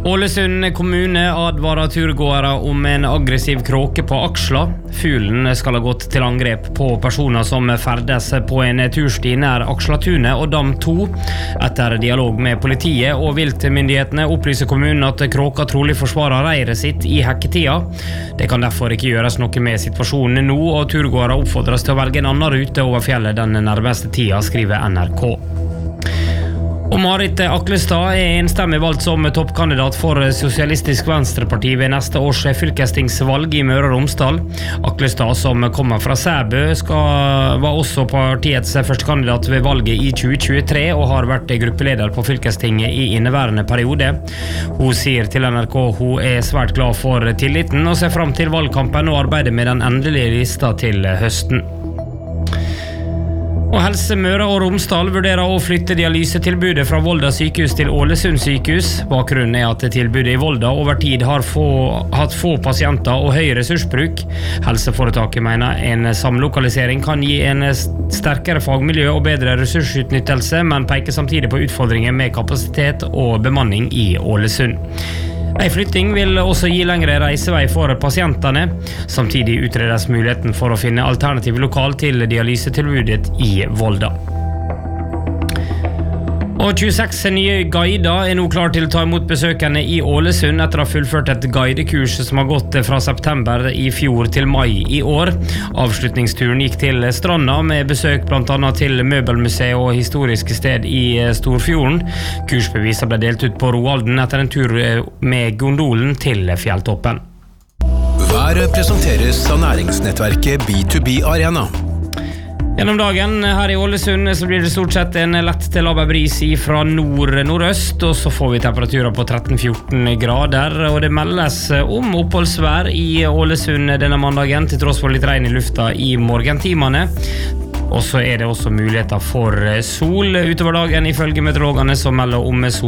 Ålesund kommune advarer turgåere om en aggressiv kråke på Aksla. Fuglen skal ha gått til angrep på personer som ferdes på en tursti nær Akslatunet og Dam 2. Etter dialog med politiet og viltmyndighetene opplyser kommunen at kråka trolig forsvarer reiret sitt i hekketida. Det kan derfor ikke gjøres noe med situasjonen nå, og turgåere oppfordres til å velge en annen rute over fjellet den nærmeste tida, skriver NRK. Og Marit Aklestad enstemmig valgt som toppkandidat for Sosialistisk Venstreparti ved neste års fylkestingsvalg i Møre og Romsdal. Aklestad, som kommer fra Sæbø, var også partiets første kandidat ved valget i 2023 og har vært gruppeleder på fylkestinget i inneværende periode. Hun sier til NRK hun svært glad for tilliten og ser frem til valgkampen og arbeider med den endelige lista til høsten. Og Helse Møre og Romsdal vurderer å flytte dialysetilbudet fra Volda sykehus til Ålesund sykehus. Bakgrunnen at tilbudet i Volda over tid har hatt få pasienter og høy ressursbruk. Helseforetaket mener en samlokalisering kan gi en sterkere fagmiljø og bedre ressursutnyttelse, men peker samtidig på utfordringer med kapasitet og bemanning i Ålesund. En flytting vil også gi lengre reisevei for pasientene. Samtidig utredes muligheten for å finne alternativ lokal til dialysetilbudet i Volda. Og 26 nye guider nå klar til å ta imot besøkende i Ålesund etter å ha fullført et guidekurs som har gått fra september i fjor til mai i år. Avslutningsturen gikk til Stranda med besøk blant annet til Møbelmuseet og historiske sted i Storfjorden. Kursbeviser ble delt ut på Roalden etter en tur med gondolen til fjelltoppen. Været presenteres av næringsnettverket B2B Arena. Gjennom dagen her i Ålesund så blir det stort sett en lett til laber bris fra nord-nordøst, og så får vi temperaturer på 13-14 grader, og det meldes om oppholdsvær i Ålesund denne mandagen, til tross for litt regn i lufta i morgentimene. Og så det også muligheter for sol utover dagen, ifølge meteorologene som melder om sol